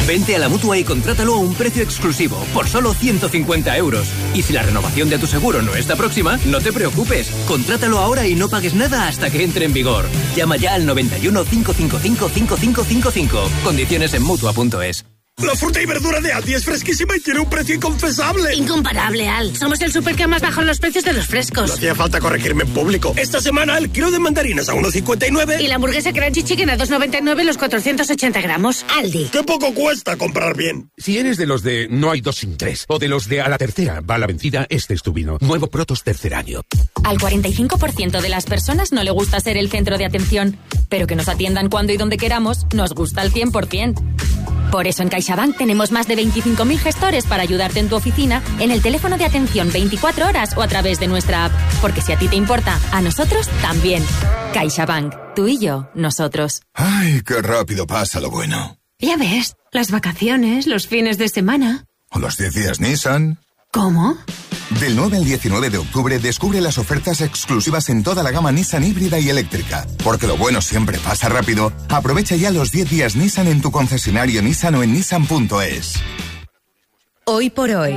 Vente a la Mutua y contrátalo a un precio exclusivo, por solo 150 euros. Y si la renovación de tu seguro no está próxima, no te preocupes. Contrátalo ahora y no pagues nada hasta que entre en vigor. Llama ya al 91 555 5555. Condiciones en Mutua.es. La fruta y verdura de Aldi es fresquísima y tiene un precio inconfesable. Incomparable, Al. Somos el súper que más bajan los precios de los frescos. No hacía falta corregirme en público. Esta semana el kilo de mandarinas a 1,59. Y la hamburguesa Crunchy Chicken a 2,99 los 480 gramos. Aldi. ¡Qué poco cuesta comprar bien! Si eres de los de no hay dos sin tres, o de los de a la tercera va la vencida, este es tu vino. Nuevo Protos Tercer Año. Al 45% de las personas no le gusta ser el centro de atención, pero que nos atiendan cuando y donde queramos nos gusta al 100%. Por eso en CaixaBank tenemos más de 25.000 gestores para ayudarte en tu oficina, en el teléfono de atención 24 horas o a través de nuestra app. Porque si a ti te importa, a nosotros también. CaixaBank. Tú y yo, nosotros. ¡Ay, qué rápido pasa lo bueno! Ya ves, las vacaciones, los fines de semana. ¿O los 10 días Nissan? ¿Cómo? Del 9 al 19 de octubre descubre las ofertas exclusivas en toda la gama Nissan híbrida y eléctrica. Porque lo bueno siempre pasa rápido. Aprovecha ya los 10 días Nissan en tu concesionario Nissan o en Nissan.es. Hoy por hoy,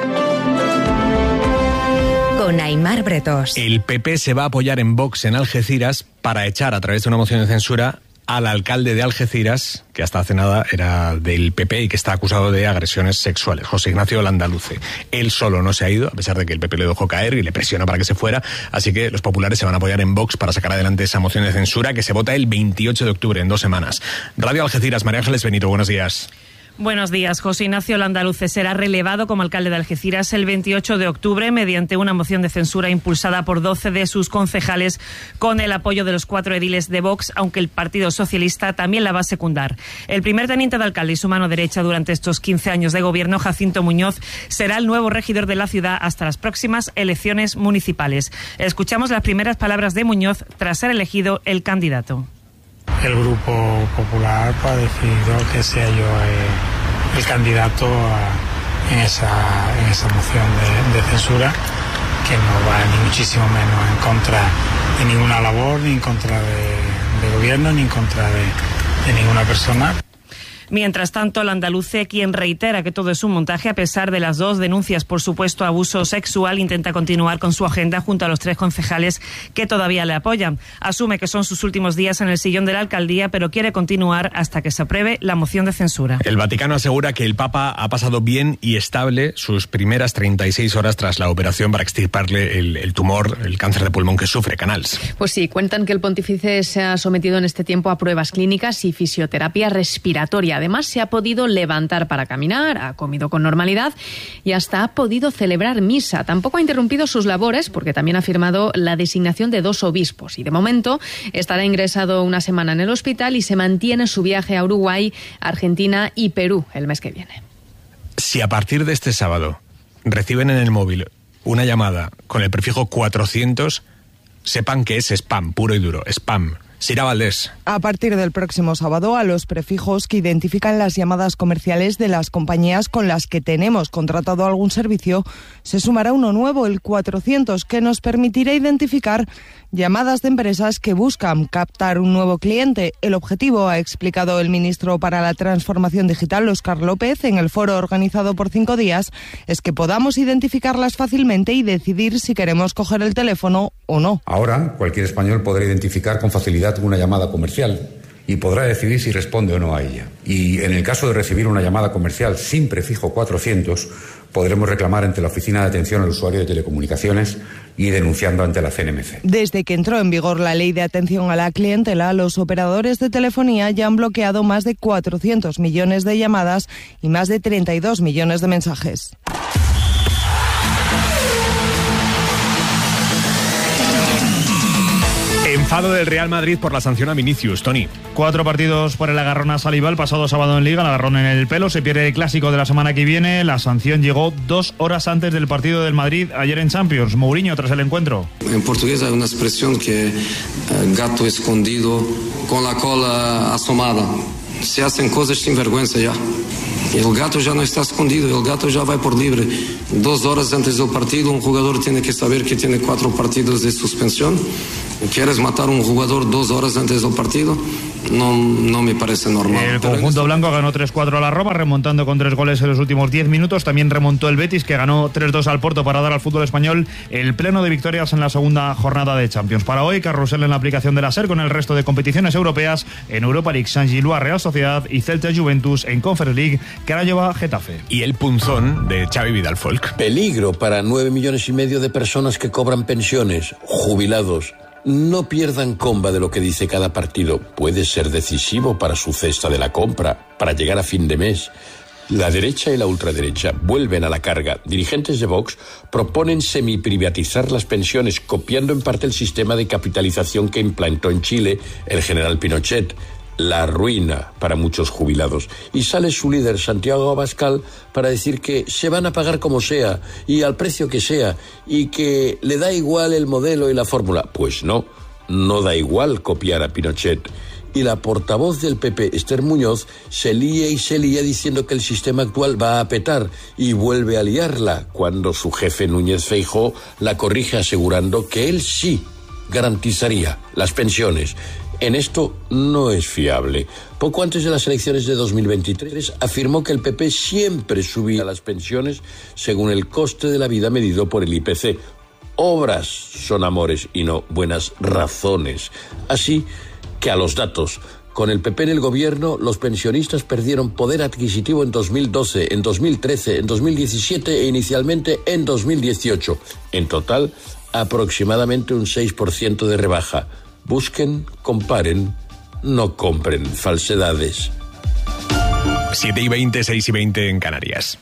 con Aimar Bretos. El PP se va a apoyar en Vox en Algeciras para echar a través de una moción de censura al alcalde de Algeciras, que hasta hace nada era del PP y que está acusado de agresiones sexuales, José Ignacio Landaluce. Él solo no se ha ido, a pesar de que el PP le dejó caer y le presiona para que se fuera, así que los populares se van a apoyar en Vox para sacar adelante esa moción de censura que se vota el 28 de octubre, en 2 semanas. Radio Algeciras, María Ángeles Benito, buenos días. Buenos días. José Ignacio Landaluce será relevado como alcalde de Algeciras el 28 de octubre mediante una moción de censura impulsada por 12 de sus concejales con el apoyo de los 4 ediles de Vox, aunque el Partido Socialista también la va a secundar. El primer teniente de alcalde y su mano derecha durante estos 15 años de gobierno, Jacinto Muñoz, será el nuevo regidor de la ciudad hasta las próximas elecciones municipales. Escuchamos las primeras palabras de Muñoz tras ser elegido el candidato. El Grupo Popular ha decidido que sea yo el candidato en esa moción de censura, que no va ni muchísimo menos en contra de ninguna labor, ni en contra de gobierno, ni en contra de ninguna persona. Mientras tanto, Landaluce, quien reitera que todo es un montaje a pesar de las 2 denuncias por supuesto abuso sexual, intenta continuar con su agenda junto a los 3 concejales que todavía le apoyan. Asume que son sus últimos días en el sillón de la alcaldía, pero quiere continuar hasta que se apruebe la moción de censura. El Vaticano asegura que el Papa ha pasado bien y estable sus primeras 36 horas tras la operación para extirparle el tumor, el cáncer de pulmón que sufre. Canals. Pues sí, cuentan que el pontífice se ha sometido en este tiempo a pruebas clínicas y fisioterapia respiratoria. Además, se ha podido levantar para caminar, ha comido con normalidad y hasta ha podido celebrar misa. Tampoco ha interrumpido sus labores porque también ha firmado la designación de 2 obispos y de momento estará ingresado una semana en el hospital y se mantiene su viaje a Uruguay, Argentina y Perú el mes que viene. Si a partir de este sábado reciben en el móvil una llamada con el prefijo 400, sepan que es spam, puro y duro, spam. Sira Valdés. A partir del próximo sábado, a los prefijos que identifican las llamadas comerciales de las compañías con las que tenemos contratado algún servicio, se sumará uno nuevo, el 400, que nos permitirá identificar llamadas de empresas que buscan captar un nuevo cliente. El objetivo, ha explicado el ministro para la Transformación Digital, Óscar López, en el foro organizado por 5 días, es que podamos identificarlas fácilmente y decidir si queremos coger el teléfono o no. Ahora, cualquier español podrá identificar con facilidad una llamada comercial y podrá decidir si responde o no a ella. Y en el caso de recibir una llamada comercial sin prefijo 400, podremos reclamar ante la Oficina de Atención al Usuario de Telecomunicaciones y denunciando ante la CNMC. Desde que entró en vigor la Ley de Atención a la Clientela, los operadores de telefonía ya han bloqueado más de 400 millones de llamadas y más de 32 millones de mensajes. Enfado del Real Madrid por la sanción a Vinicius, Tony. 4 partidos por el agarrón a Saliba el pasado sábado en Liga, el agarrón en el pelo, se pierde el clásico de la semana que viene. La sanción llegó 2 horas antes del partido del Madrid ayer en Champions. Mourinho tras el encuentro. En portugués hay una expresión que gato escondido con la cola asomada. Se hacen cosas sin vergüenza ya. El gato ya no está escondido, el gato ya va por libre. 2 horas antes del partido, un jugador tiene que saber que tiene 4 partidos de suspensión. ¿Quieres matar a un jugador 2 horas antes del partido? no me parece normal. El conjunto blanco ganó 3-4 a la Roma, remontando con 3 goles en los últimos 10 minutos. También remontó el Betis, que ganó 3-2 al Porto para dar al fútbol español el pleno de victorias en la segunda jornada de Champions. Para hoy, carrusel en la aplicación de la SER con el resto de competiciones europeas. En Europa League, Saint-Gilloise Real Sociedad y Celta Juventus. En Conference League, Craiova Getafe. Y el punzón de Xavi Vidal Folk. Peligro para 9,5 millones de personas que cobran pensiones, jubilados. No pierdan comba de lo que dice cada partido. Puede ser decisivo para su cesta de la compra, para llegar a fin de mes. La derecha y la ultraderecha vuelven a la carga. Dirigentes de Vox proponen semiprivatizar las pensiones, copiando en parte el sistema de capitalización que implantó en Chile el general Pinochet. La ruina para muchos jubilados. Y sale su líder, Santiago Abascal, para decir que se van a pagar como sea y al precio que sea y que le da igual el modelo y la fórmula. Pues no da igual copiar a Pinochet. Y la portavoz del PP, Esther Muñoz, se lía diciendo que el sistema actual va a petar y vuelve a liarla cuando su jefe Núñez Feijóo la corrige asegurando que él sí garantizaría las pensiones. En esto no es fiable. Poco antes de las elecciones de 2023 afirmó que el PP siempre subía las pensiones según el coste de la vida medido por el IPC. Obras son amores y no buenas razones. Así que a los datos. Con el PP en el gobierno, los pensionistas perdieron poder adquisitivo en 2012, en 2013, en 2017 e inicialmente en 2018. En total, aproximadamente un 6% de rebaja. Busquen, comparen, no compren falsedades. 7:20, 6:20 en Canarias.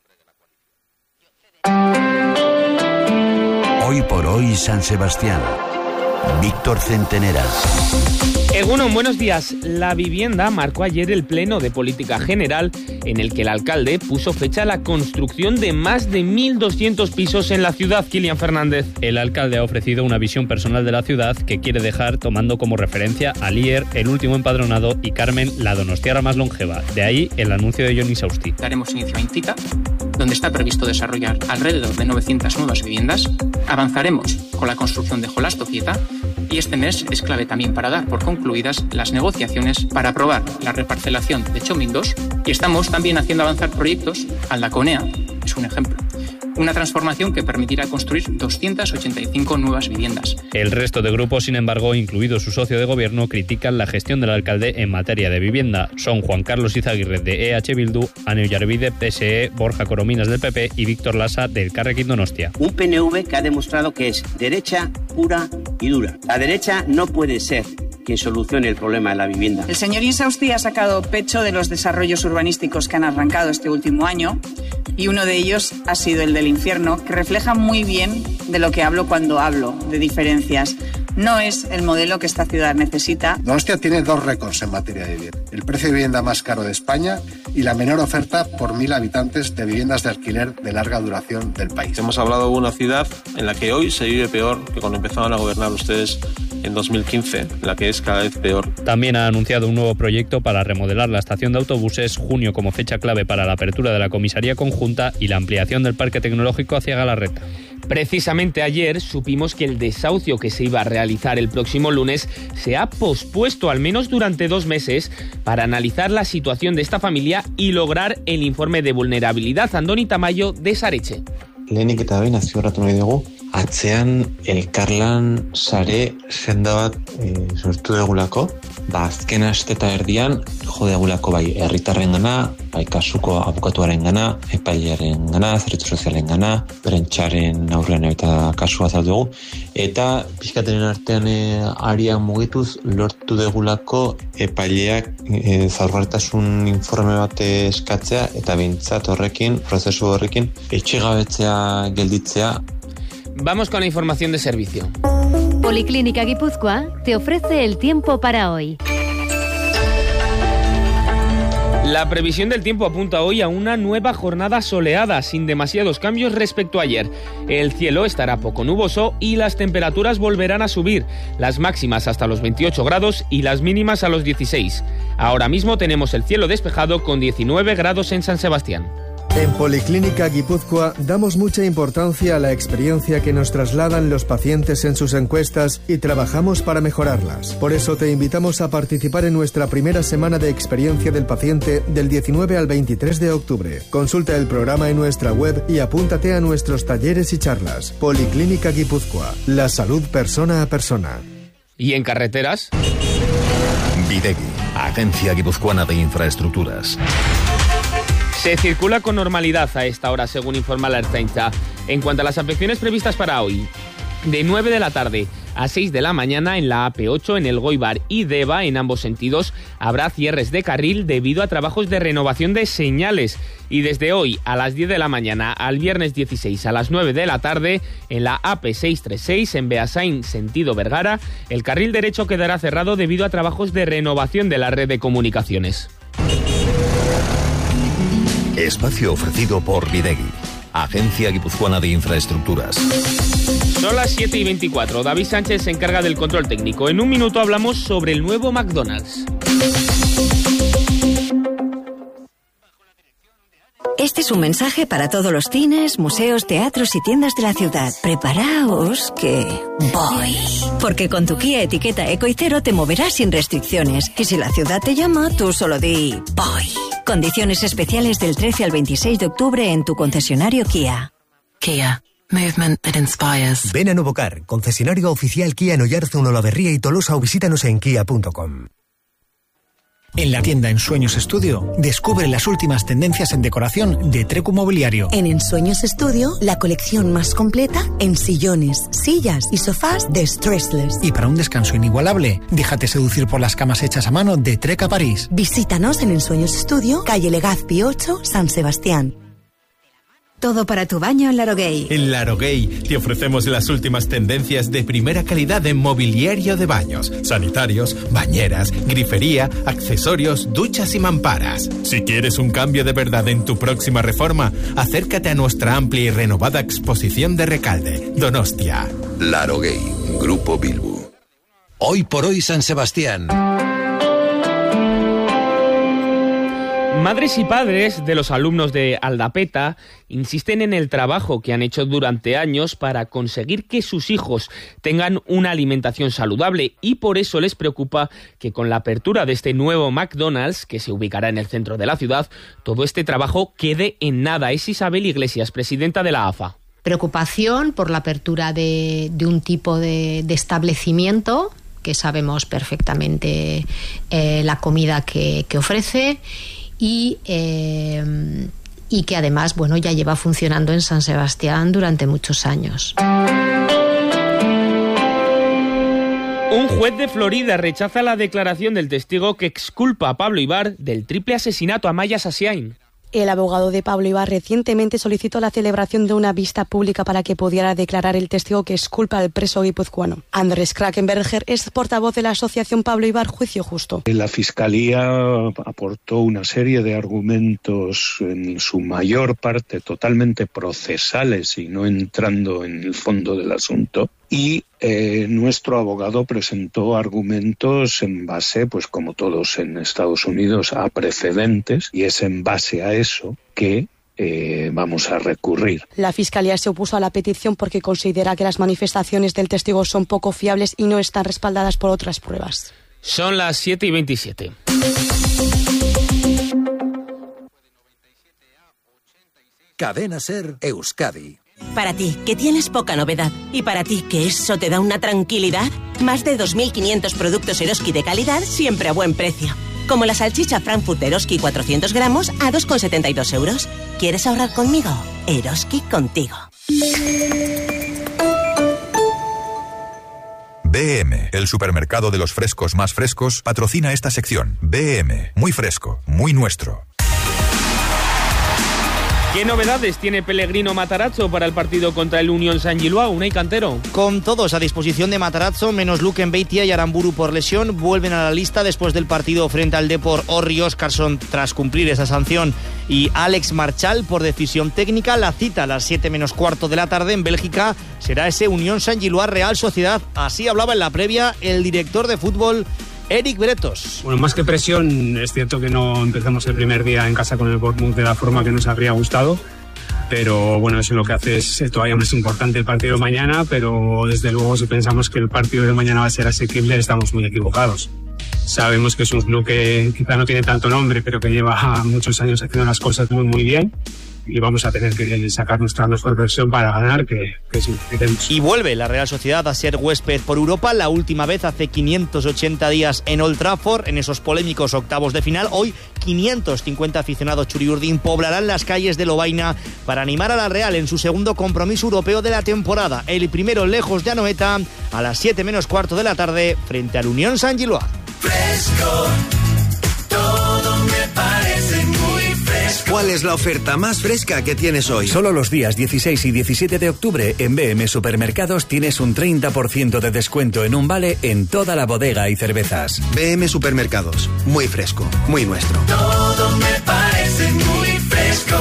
Hoy por hoy San Sebastián. Víctor Centenera. Egunon, buenos días. La vivienda marcó ayer el pleno de política general en el que el alcalde puso fecha a la construcción de más de 1.200 pisos en la ciudad. Kilian Fernández. El alcalde ha ofrecido una visión personal de la ciudad que quiere dejar tomando como referencia a Lier, el último empadronado, y Carmen, la donostiarra más longeva. De ahí el anuncio de Johnny Sausti. Daremos inicio a Incita, donde está previsto desarrollar alrededor de 900 nuevas viviendas. Avanzaremos con la construcción de Jolastokieta y este mes es clave también para dar por concluidas las negociaciones para aprobar la reparcelación de Chomin 2 y estamos también haciendo avanzar proyectos. Aldaconea es un ejemplo. Una transformación que permitirá construir 285 nuevas viviendas. El resto de grupos, sin embargo, incluido su socio de gobierno, critican la gestión del alcalde en materia de vivienda. Son Juan Carlos Izaguirre de EH Bildu, Ane Ollarvide, PSE, Borja Corominas del PP y Víctor Lasa del Carrequín Donostia. Un PNV que ha demostrado que es derecha pura y dura. La derecha no puede ser quien solucione el problema de la vivienda. El señor Insausti ha sacado pecho de los desarrollos urbanísticos que han arrancado este último año y uno de ellos ha sido el del infierno, que refleja muy bien de lo que hablo cuando hablo de diferencias. No es el modelo que esta ciudad necesita. Donostia tiene 2 récords en materia de vivienda. El precio de vivienda más caro de España y la menor oferta por 1.000 habitantes de viviendas de alquiler de larga duración del país. Hemos hablado de una ciudad en la que hoy se vive peor que cuando empezaron a gobernar ustedes en 2015, en la que es cada vez peor. También ha anunciado un nuevo proyecto para remodelar la estación de autobuses, junio como fecha clave para la apertura de la comisaría conjunta y la ampliación del parque tecnológico hacia Galarreta. Precisamente ayer supimos que el desahucio que se iba a realizar el próximo lunes se ha pospuesto al menos durante 2 meses para analizar la situación de esta familia y lograr el informe de vulnerabilidad. Andoni Tamayo de Saretxe. Lehenik eta behin azpimarratu nahi dugu, atzean elkarlan sare senda bat sortu dugulako, azken aste eta erdian jo dugulako bai herritarrengana, bai kasuko abokatuarengana, epailearengana, zerbitzu sozialengana, prentsaren aurrean eta kasua azaldu dugu, eta pixkatenen artean arian mugituz lortu dugulako epaileak zaurgarritasun informe bat eskatzea eta behintzat horrekin, prozesu horrekin, etxegabetzea gelditzea. Vamos con la información de servicio. Policlínica Guipúzcoa te ofrece el tiempo para hoy. La previsión del tiempo apunta hoy a una nueva jornada soleada, sin demasiados cambios respecto a ayer. El cielo estará poco nuboso y las temperaturas volverán a subir, las máximas hasta los 28 grados y las mínimas a los 16. Ahora mismo tenemos el cielo despejado con 19 grados en San Sebastián. En Policlínica Guipúzcoa damos mucha importancia a la experiencia que nos trasladan los pacientes en sus encuestas y trabajamos para mejorarlas. Por eso te invitamos a participar en nuestra primera semana de experiencia del paciente del 19 al 23 de octubre. Consulta el programa en nuestra web y apúntate a nuestros talleres y charlas. Policlínica Guipúzcoa, la salud persona a persona. ¿Y en carreteras? Videgui, Agencia Guipuzcoana de Infraestructuras. Se circula con normalidad a esta hora, según informa la Ertzaintza. En cuanto a las afecciones previstas para hoy, de 9 de la tarde a 6 de la mañana en la AP8, en el Goibar y Deva, en ambos sentidos, habrá cierres de carril debido a trabajos de renovación de señales. Y desde hoy a las 10 de la mañana al viernes 16 a las 9 de la tarde, en la AP636, en Beasain, sentido Vergara, el carril derecho quedará cerrado debido a trabajos de renovación de la red de comunicaciones. Espacio ofrecido por Videgui, Agencia Guipuzcoana de Infraestructuras. Son las 7:24. David Sánchez se encarga del control técnico. En un minuto hablamos sobre el nuevo McDonald's. Este es un mensaje para todos los cines, museos, teatros y tiendas de la ciudad. Preparaos que voy. Porque con tu Kia etiqueta Eco y Cero te moverás sin restricciones. Y si la ciudad te llama, tú solo di voy. Condiciones especiales del 13 al 26 de octubre en tu concesionario Kia. Kia. Movement that inspires. Ven a Novocar, concesionario oficial Kia en Oyarzun, Olavarría y Tolosa, o visítanos en kia.com. En la tienda Ensueños Estudio, descubre las últimas tendencias en decoración de Trecu Mobiliario. En Ensueños Estudio, la colección más completa en sillones, sillas y sofás de Stressless. Y para un descanso inigualable, déjate seducir por las camas hechas a mano de Treca París. Visítanos en Ensueños Estudio, calle Legazpi 8, San Sebastián. Todo para tu baño en Laroguey. En Laroguey te ofrecemos las últimas tendencias de primera calidad en mobiliario de baños, sanitarios, bañeras, grifería, accesorios, duchas y mamparas. Si quieres un cambio de verdad en tu próxima reforma, acércate a nuestra amplia y renovada exposición de Recalde, Donostia. Laroguey, Grupo Bilbu. Hoy por hoy San Sebastián. Madres y padres de los alumnos de Aldapeta insisten en el trabajo que han hecho durante años para conseguir que sus hijos tengan una alimentación saludable, y por eso les preocupa que con la apertura de este nuevo McDonald's, que se ubicará en el centro de la ciudad, todo este trabajo quede en nada. Es Isabel Iglesias, presidenta de la AFA. Preocupación por la apertura de un tipo de establecimiento que sabemos perfectamente la comida que ofrece. Y que además, bueno, ya lleva funcionando en San Sebastián durante muchos años. Un juez de Florida rechaza la declaración del testigo que exculpa a Pablo Ibar del triple asesinato a Maya Sassiain. El abogado de Pablo Ibar recientemente solicitó la celebración de una vista pública para que pudiera declarar el testigo que exculpa al preso guipuzcoano. Andrés Krakenberger es portavoz de la asociación Pablo Ibar Juicio Justo. La Fiscalía aportó una serie de argumentos, en su mayor parte totalmente procesales y no entrando en el fondo del asunto. Y nuestro abogado presentó argumentos en base, pues como todos en Estados Unidos, a precedentes, y es en base a eso que vamos a recurrir. La Fiscalía se opuso a la petición porque considera que las manifestaciones del testigo son poco fiables y no están respaldadas por otras pruebas. Son las 7:27. Cadena Ser Euskadi. Para ti, que tienes poca novedad, y para ti, que eso te da una tranquilidad, más de 2.500 productos Eroski de calidad, siempre a buen precio. Como la salchicha Frankfurt Eroski 400 gramos a 2,72 euros. ¿Quieres ahorrar conmigo? Eroski contigo. BM, el supermercado de los frescos más frescos, patrocina esta sección. BM, muy fresco, muy nuestro. ¿Qué novedades tiene Pellegrino Matarazzo para el partido contra el Unión San Gilois, Unai Cantero? Con todos a disposición de Matarazzo, menos Luque Beitia y Aramburu por lesión, vuelven a la lista después del partido frente al Depor Orri Óscarsson tras cumplir esa sanción, y Alex Marchal por decisión técnica. La cita a las 7:15 de la tarde en Bélgica será ese Unión San Gilois Real Sociedad. Así hablaba en la previa el director de fútbol Eric Bretos. Bueno, más que presión, es cierto que no empezamos el primer día en casa con el Bournemouth de la forma que nos habría gustado, pero bueno, eso lo que hace es todavía más importante el partido de mañana, pero desde luego si pensamos que el partido de mañana va a ser asequible, estamos muy equivocados. Sabemos que es un club que quizá no tiene tanto nombre, pero que lleva muchos años haciendo las cosas muy, muy bien. Y vamos a tener que sacar nuestra mejor versión para ganar, que sí, queremos. Y vuelve la Real Sociedad a ser huésped por Europa, la última vez hace 580 días en Old Trafford, en esos polémicos octavos de final. Hoy 550 aficionados churiurdin poblarán las calles de Lovaina para animar a la Real en su segundo compromiso europeo de la temporada. El primero lejos de Anoeta, a las 7 menos cuarto de la tarde, frente al Unión Saint-Gilloise. Fresco, todo me parece muy fresco. ¿Cuál es la oferta más fresca que tienes hoy? Solo los días 16 y 17 de octubre en BM Supermercados tienes un 30% de descuento en un vale en toda la bodega y cervezas. BM Supermercados, muy fresco, muy nuestro. Todo me parece muy fresco.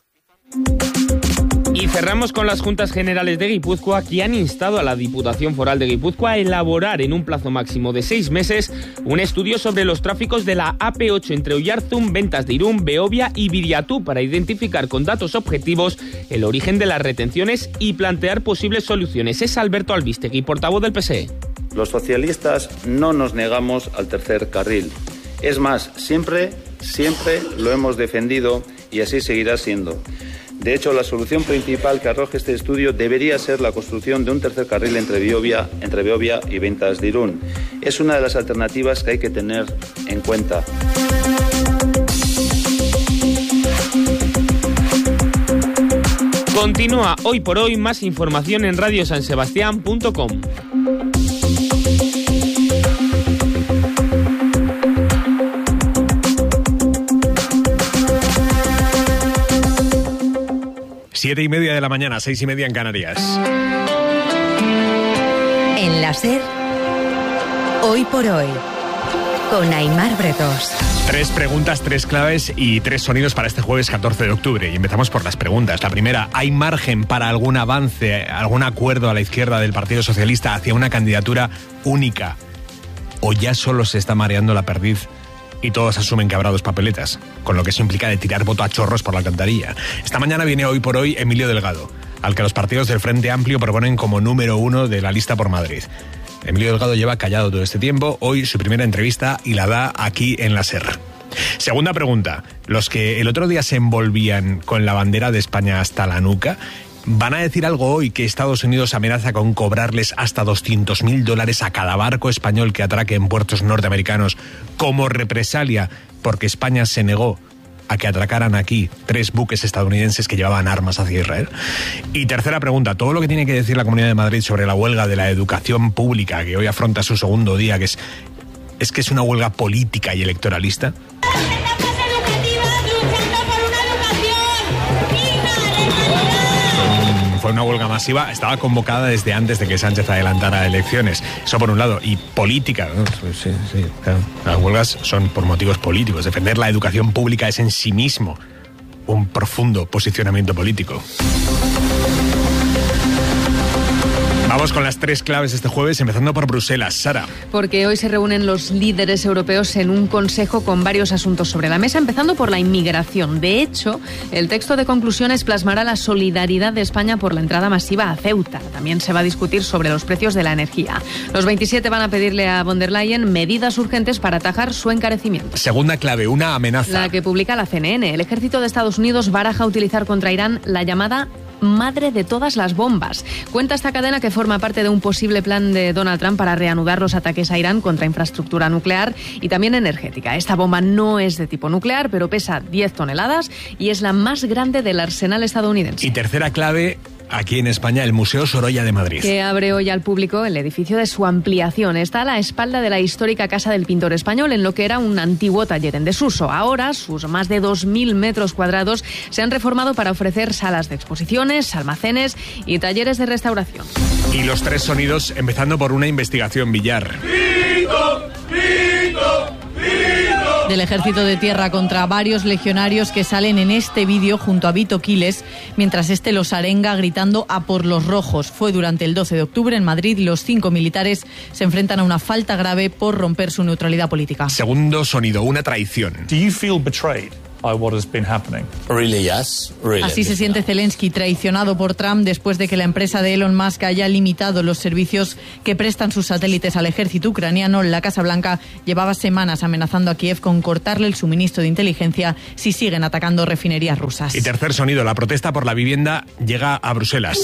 Y cerramos con las Juntas Generales de Guipúzcoa, que han instado a la Diputación Foral de Guipúzcoa a elaborar en un plazo máximo de 6 meses un estudio sobre los tráficos de la AP8 entre Oyarzun, Ventas de Irún, Beovia y Viriatú para identificar con datos objetivos el origen de las retenciones y plantear posibles soluciones. Es Alberto Albistegui, portavoz del PSE. Los socialistas no nos negamos al tercer carril. Es más, siempre lo hemos defendido y así seguirá siendo. De hecho, la solución principal que arroje este estudio debería ser la construcción de un tercer carril entre Beovia y Ventas de Irún. Es una de las alternativas que hay que tener en cuenta. Continúa Hoy por Hoy, más información en radiosansebastián.com. Siete y media de la mañana, 6:30 en Canarias. En la SER, Hoy por Hoy, con Aimar Bretos. 3 preguntas, 3 claves y 3 sonidos para este jueves 14 de octubre. Y empezamos por las preguntas. La primera, ¿hay margen para algún avance, algún acuerdo a la izquierda del Partido Socialista hacia una candidatura única? ¿O ya solo se está mareando la perdiz y todos asumen que habrá 2 papeletas, con lo que eso implica de tirar voto a chorros por la alcantarilla? Esta mañana viene Hoy por Hoy Emilio Delgado, al que los partidos del Frente Amplio proponen como número 1 de la lista por Madrid. Emilio Delgado lleva callado todo este tiempo. Hoy su primera entrevista y la da aquí en la SER. Segunda pregunta, los que el otro día se envolvían con la bandera de España hasta la nuca, ¿van a decir algo hoy que Estados Unidos amenaza con cobrarles hasta $200.000 a cada barco español que atraque en puertos norteamericanos como represalia porque España se negó a que atracaran aquí 3 buques estadounidenses que llevaban armas hacia Israel? Y tercera pregunta, todo lo que tiene que decir la Comunidad de Madrid sobre la huelga de la educación pública que hoy afronta su segundo día, que es una huelga política y electoralista. Fue una huelga masiva, estaba convocada desde antes de que Sánchez adelantara elecciones. Eso por un lado. Y política, ¿no? Sí, claro. Las huelgas son por motivos políticos. Defender la educación pública es en sí mismo un profundo posicionamiento político. Vamos con las 3 claves este jueves, empezando por Bruselas. Sara. Porque hoy se reúnen los líderes europeos en un consejo con varios asuntos sobre la mesa, empezando por la inmigración. De hecho, el texto de conclusiones plasmará la solidaridad de España por la entrada masiva a Ceuta. También se va a discutir sobre los precios de la energía. Los 27 van a pedirle a von der Leyen medidas urgentes para atajar su encarecimiento. Segunda clave, una amenaza. La que publica la CNN. El ejército de Estados Unidos baraja utilizar contra Irán la llamada madre de todas las bombas. Cuenta esta cadena que forma parte de un posible plan de Donald Trump para reanudar los ataques a Irán contra infraestructura nuclear y también energética. Esta bomba no es de tipo nuclear, pero pesa 10 toneladas y es la más grande del arsenal estadounidense. Y tercera clave, aquí en España, el Museo Sorolla de Madrid. Que abre hoy al público el edificio de su ampliación. Está a la espalda de la histórica Casa del Pintor Español, en lo que era un antiguo taller en desuso. Ahora, sus más de 2.000 metros cuadrados se han reformado para ofrecer salas de exposiciones, almacenes y talleres de restauración. Y los 3 sonidos, empezando por una investigación billar. ¡Pito, pito, pito! del ejército de tierra contra varios legionarios que salen en este vídeo junto a Vito Quiles, mientras este los arenga gritando a por los rojos. Fue durante el 12 de octubre en Madrid y los 5 militares se enfrentan a una falta grave por romper su neutralidad política. Segundo sonido, una traición. Do you feel betrayed by what has been happening? Really, yes. Really. Así se siente Zelensky, traicionado por Trump después de que la empresa de Elon Musk haya limitado los servicios que prestan sus satélites al ejército ucraniano. La Casa Blanca llevaba semanas amenazando a Kiev con cortarle el suministro de inteligencia si siguen atacando refinerías rusas. Y tercer sonido, la protesta por la vivienda llega a Bruselas.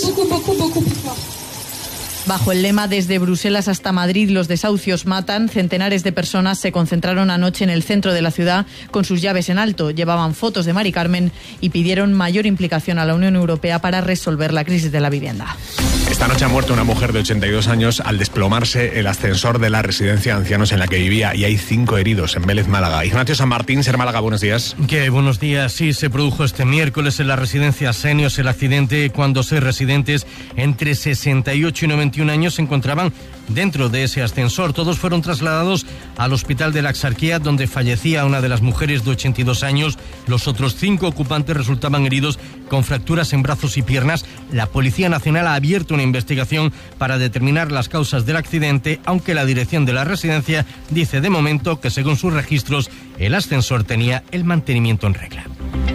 Bajo el lema "Desde Bruselas hasta Madrid, los desahucios matan", centenares de personas se concentraron anoche en el centro de la ciudad con sus llaves en alto. Llevaban fotos de Mari Carmen y pidieron mayor implicación a la Unión Europea para resolver la crisis de la vivienda. Esta noche ha muerto una mujer de 82 años al desplomarse el ascensor de la residencia de ancianos en la que vivía, y hay 5 heridos en Vélez, Málaga. Ignacio San Martín, Ser Málaga, buenos días. ¿Qué? Buenos días. Sí, se produjo este miércoles en la residencia Senios el accidente cuando 6 residentes entre 68 y 91 años se encontraban dentro de ese ascensor. Todos fueron trasladados al hospital de la Exarquía, donde fallecía una de las mujeres de 82 años. Los otros 5 ocupantes resultaban heridos con fracturas en brazos y piernas. La Policía Nacional ha abierto una investigación para determinar las causas del accidente, aunque la dirección de la residencia dice de momento que, según sus registros, el ascensor tenía el mantenimiento en regla.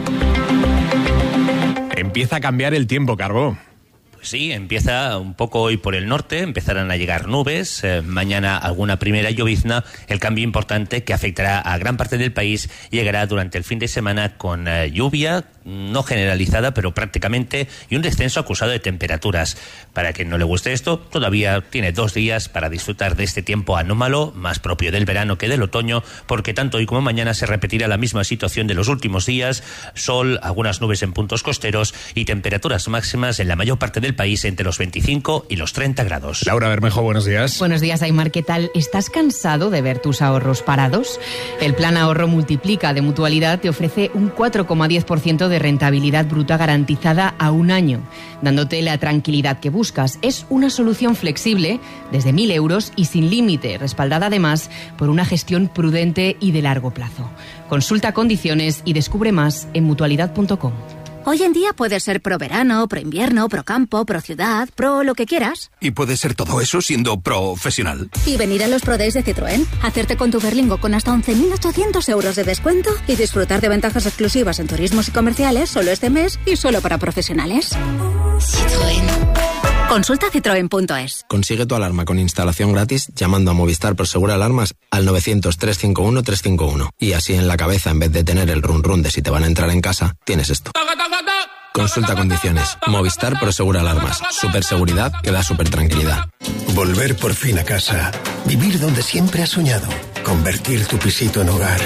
Empieza a cambiar el tiempo, Carbó. Sí, empieza un poco hoy por el norte, empezarán a llegar nubes, mañana alguna primera llovizna. El cambio importante que afectará a gran parte del país llegará durante el fin de semana con lluvia, no generalizada, pero prácticamente, y un descenso acusado de temperaturas. Para quien no le guste esto, todavía tiene 2 días para disfrutar de este tiempo anómalo, más propio del verano que del otoño, porque tanto hoy como mañana se repetirá la misma situación de los últimos días: sol, algunas nubes en puntos costeros y temperaturas máximas en la mayor parte del país entre los 25 y los 30 grados. Laura Bermejo, buenos días. Buenos días, Aymar, ¿qué tal? ¿Estás cansado de ver tus ahorros parados? El Plan Ahorro Multiplica de Mutualidad te ofrece un 4,10% de rentabilidad bruta garantizada a un año, dándote la tranquilidad que buscas. Es una solución flexible desde 1.000 euros y sin límite, respaldada además por una gestión prudente y de largo plazo. Consulta condiciones y descubre más en mutualidad.com. Hoy en día puedes ser pro verano, pro invierno, pro campo, pro ciudad, pro lo que quieras. Y puedes ser todo eso siendo profesional. Y venir a los Pro Days de Citroën, hacerte con tu Berlingo con hasta 11.800 euros de descuento y disfrutar de ventajas exclusivas en turismos y comerciales solo este mes y solo para profesionales. Citroën. Consulta citroen.es. Consigue tu alarma con instalación gratis llamando a Movistar Prosegur Alarmas al 900-351-351. Y así en la cabeza, en vez de tener el run run de si te van a entrar en casa, tienes esto. Consulta condiciones. Movistar Prosegur Alarmas. Superseguridad que da super tranquilidad. Volver por fin a casa. Vivir donde siempre has soñado. Convertir tu pisito en hogar.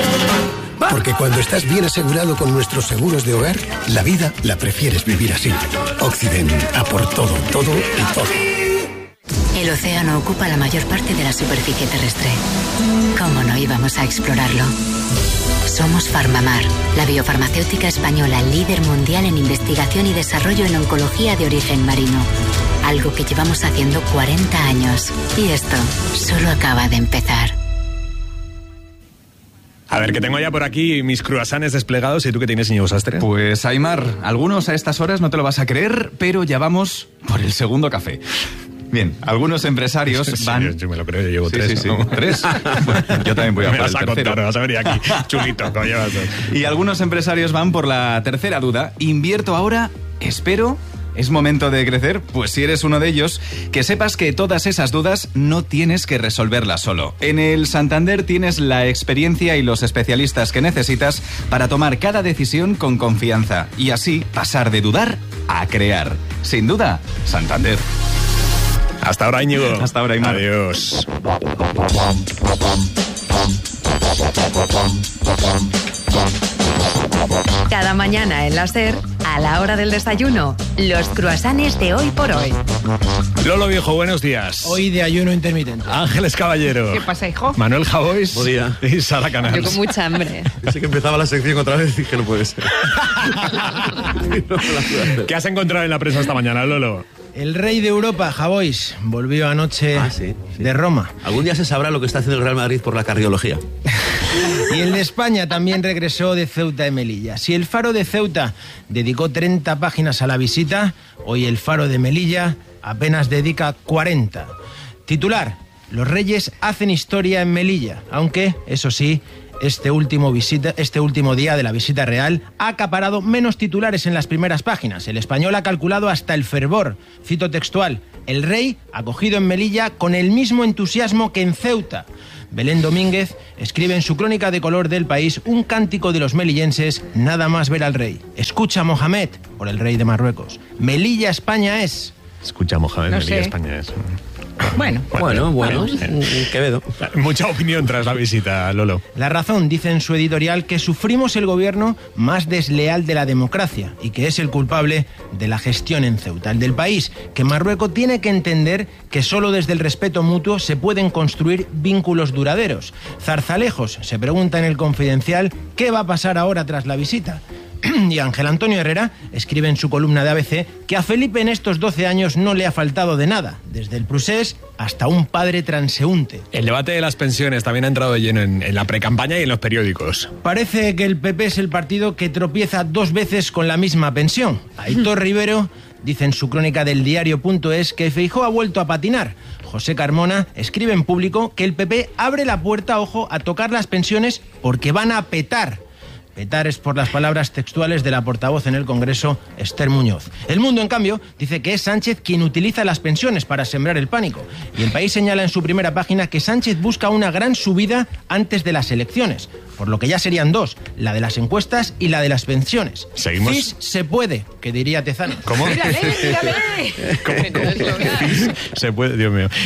Porque cuando estás bien asegurado con nuestros seguros de hogar, la vida la prefieres vivir así. Occident, a por todo, todo y todo. El océano ocupa la mayor parte de la superficie terrestre. ¿Cómo no íbamos a explorarlo? Somos Farmamar, la biofarmacéutica española líder mundial en investigación y desarrollo en oncología de origen marino. Algo que llevamos haciendo 40 años. Y esto solo acaba de empezar. A ver, que tengo ya por aquí mis cruasanes desplegados. ¿Y tú qué tienes, Íñigo Sastre? Pues, Aymar, algunos a estas horas no te lo vas a creer, pero ya vamos por el segundo café. Bien, algunos empresarios van... Sí, yo me lo creo, yo llevo 3. Sí, ¿no? 3. Bueno, yo también voy a por el tercero. Me vas a venir aquí, chulito, coño. Y algunos empresarios van por la tercera duda. ¿Invierto ahora? ¿Espero? ¿Es momento de crecer? Pues si eres uno de ellos, que sepas que todas esas dudas no tienes que resolverlas solo. En el Santander tienes la experiencia y los especialistas que necesitas para tomar cada decisión con confianza y así pasar de dudar a crear. Sin duda, Santander. Hasta ahora, Íñigo. Hasta ahora, Aymar. Adiós. Cada mañana en la SER, a la hora del desayuno, los cruasanes de hoy por hoy. Lolo Viejo, buenos días. Hoy de ayuno intermitente. Ángeles Caballero. ¿Qué pasa, hijo? Manuel Javois. Buen día. Y Sara Canals. Yo con mucha hambre. Pensé que empezaba la sección otra vez y dije, no puede ser. ¿Qué has encontrado en la prensa esta mañana, Lolo? El rey de Europa, Javois, volvió anoche de Roma. Algún día se sabrá lo que está haciendo el Real Madrid por la cardiología. Y el de España también regresó de Ceuta y Melilla. Si el Faro de Ceuta dedicó 30 páginas a la visita, hoy el Faro de Melilla apenas dedica 40. Titular: los Reyes hacen historia en Melilla, aunque, eso sí, este último día de la visita real ha acaparado menos titulares en las primeras páginas. El Español ha calculado hasta el fervor. Cito textual: el rey acogido en Melilla con el mismo entusiasmo que en Ceuta. Belén Domínguez escribe en su crónica de color del País un cántico de los melillenses nada más ver al rey. Escucha, Mohamed, por el rey de Marruecos. Melilla, España es. Escucha, Mohamed, No Melilla, sé. España es. Bueno, Quevedo. Mucha opinión tras la visita, Lolo. La Razón dice en su editorial que sufrimos el gobierno más desleal de la democracia y que es el culpable de la gestión en Ceuta. El del País, que Marruecos tiene que entender que solo desde el respeto mutuo se pueden construir vínculos duraderos. Zarzalejos se pregunta en el Confidencial qué va a pasar ahora tras la visita. Y Ángel Antonio Herrera escribe en su columna de ABC que a Felipe en estos 12 años no le ha faltado de nada, desde el procés hasta un padre transeúnte. El debate de las pensiones también ha entrado de lleno en la precampaña y en los periódicos. Parece que el PP es el partido que tropieza 2 veces con la misma pensión. Aitor Rivero dice en su crónica del diario.es que Feijóo ha vuelto a patinar. José Carmona escribe en Público que el PP abre la puerta, ojo, a tocar las pensiones porque van a petar. Petar es por las palabras textuales de la portavoz en el Congreso, Esther Muñoz. El Mundo, en cambio, dice que es Sánchez quien utiliza las pensiones para sembrar el pánico. Y El País señala en su primera página que Sánchez busca una gran subida antes de las elecciones, por lo que ya serían 2, la de las encuestas y la de las pensiones. ¿Seguimos? FIS se puede, que diría Tezano. ¿Cómo? mírale. Se puede, Dios mío.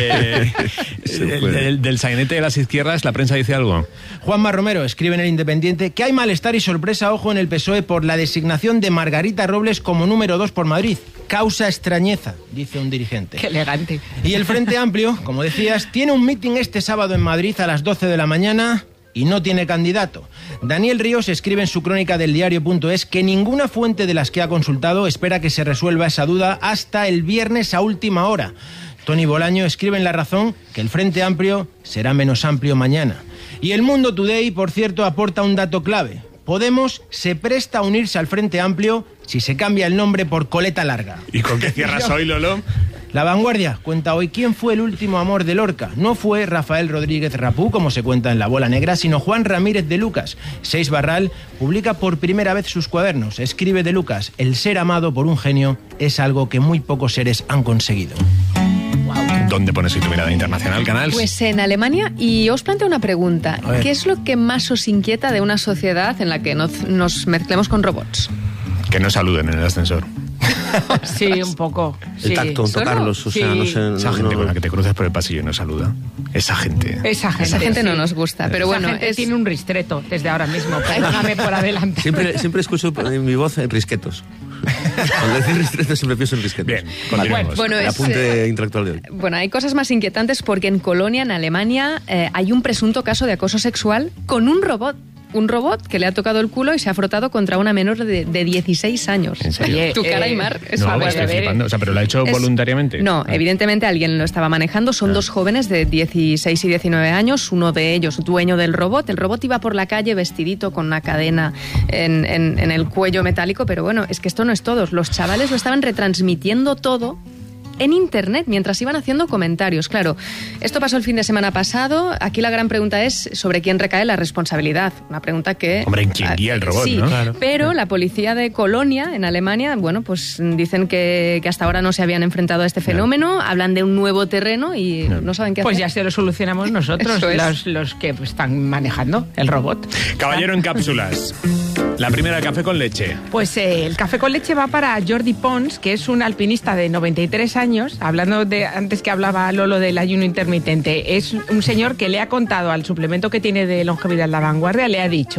Del sainete de las izquierdas, ¿la prensa dice algo? Juanma Romero escribe en El Independiente que hay malestar y sorpresa, ojo, en el PSOE por la designación de Margarita Robles como número 2 por Madrid. Causa extrañeza, dice un dirigente. Qué elegante. Y el Frente Amplio, como decías, tiene un mitin este sábado en Madrid a las 12 de la mañana y no tiene candidato. Daniel Ríos escribe en su crónica del diario.es que ninguna fuente de las que ha consultado espera que se resuelva esa duda hasta el viernes a última hora. Tony Bolaño escribe en La Razón que el Frente Amplio será menos amplio mañana. Y El Mundo Today, por cierto, aporta un dato clave. Podemos se presta a unirse al Frente Amplio si se cambia el nombre por Coleta Larga. ¿Y con qué cierras hoy, Lolo? La Vanguardia cuenta hoy quién fue el último amor de Lorca. No fue Rafael Rodríguez Rapú, como se cuenta en La Bola Negra, sino Juan Ramírez de Lucas. Seis Barral publica por primera vez sus cuadernos. Escribe de Lucas: el ser amado por un genio es algo que muy pocos seres han conseguido. ¿Dónde pones hoy tu mirada internacional, Canals? Pues en Alemania, y os planteo una pregunta. ¿Qué es lo que más os inquieta de una sociedad en la que nos mezclemos con robots? Que no saluden en el ascensor. Sí, un poco. El tacto, tocarlos, o sea, no sé. Esa gente con la que te cruzas por el pasillo y no saluda. Esa gente. Esa gente no nos gusta, pero Esa bueno, gente tiene un ristreto desde ahora mismo. Perdóname por adelante. Siempre escucho en mi voz risquetos. Cuando decís ristretos siempre pienso en risquetos. Bien, continuemos. Bueno, el apunte intelectual de hoy. Bueno, hay cosas más inquietantes porque en Colonia, en Alemania, hay un presunto caso de acoso sexual con un robot. Un robot que le ha tocado el culo y se ha frotado contra una menor de 16 años. ¿En serio? Tu cara, Aymar. Es No, estoy flipando. O sea, ¿pero lo ha hecho voluntariamente? No, evidentemente alguien lo estaba manejando. Son dos jóvenes de 16 y 19 años. Uno de ellos, dueño del robot. El robot iba por la calle vestidito con una cadena en el cuello metálico. Pero bueno, es que esto no es todo. Los chavales lo estaban retransmitiendo todo en internet mientras iban haciendo comentarios. Claro, esto pasó el fin de semana pasado. Aquí la gran pregunta es sobre quién recae la responsabilidad. Una pregunta que... Hombre, ¿en quién guía el robot, sí, no? Claro. Pero la policía de Colonia, en Alemania, bueno, pues dicen que hasta ahora no se habían enfrentado a este fenómeno, hablan de un nuevo terreno y no saben qué hacer. Pues ya se lo solucionamos nosotros, Eso es. los que están manejando el robot. Caballero en cápsulas. La primera, café con leche. Pues el café con leche va para Jordi Pons, que es un alpinista de 93 años, hablando de antes que hablaba Lolo del ayuno intermitente. Es un señor que le ha contado al suplemento que tiene de longevidad La Vanguardia, le ha dicho: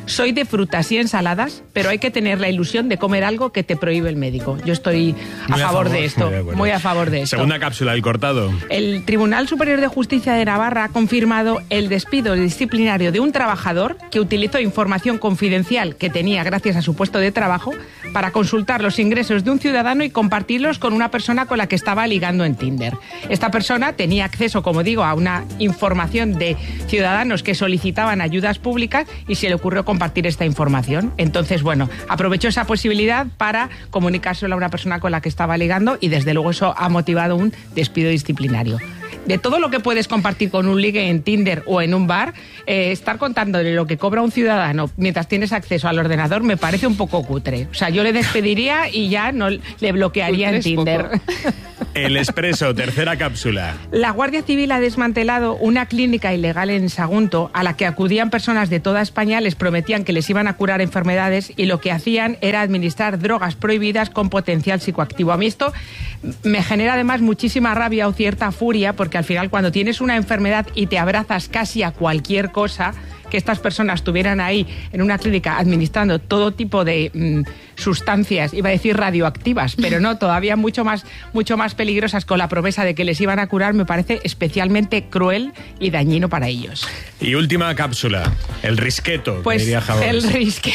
Soy de frutas y ensaladas, pero hay que tener la ilusión de comer algo que te prohíbe el médico. Yo estoy a favor de esto, muy a favor de esto. Segunda cápsula, el cortado. El Tribunal Superior de Justicia de Navarra ha confirmado el despido disciplinario de un trabajador que utilizó información confidencial que tenía gracias a su puesto de trabajo para consultar los ingresos de un ciudadano y compartirlos con una persona con la que estaba ligando en Tinder. Esta persona tenía acceso, como digo, a una información de ciudadanos que solicitaban ayudas públicas y se le ocurrió compartir esta información. Entonces, bueno, aprovechó esa posibilidad para comunicárselo a una persona con la que estaba ligando y desde luego eso ha motivado un despido disciplinario. De todo lo que puedes compartir con un ligue en Tinder o en un bar, estar contándole lo que cobra un ciudadano mientras tienes acceso al ordenador me parece un poco cutre. O sea, yo le despediría y ya no le bloquearía en Tinder. El Expreso, tercera cápsula. La Guardia Civil ha desmantelado una clínica ilegal en Sagunto a la que acudían personas de toda España, les prometían que les iban a curar enfermedades y lo que hacían era administrar drogas prohibidas con potencial psicoactivo. A mí esto me genera además muchísima rabia o cierta furia porque al final cuando tienes una enfermedad y te abrazas casi a cualquier cosa, que estas personas estuvieran ahí en una clínica administrando todo tipo de sustancias, iba a decir radioactivas, pero no, todavía mucho más peligrosas con la promesa de que les iban a curar, me parece especialmente cruel y dañino para ellos. Y última cápsula, el risqueto. Pues diría el